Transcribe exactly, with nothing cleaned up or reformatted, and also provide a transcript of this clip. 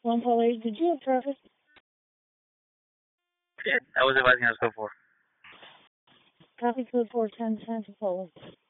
One call eight. Did you have traffic? Yeah, I was advising us go for. Copy code four ten Santa Paula.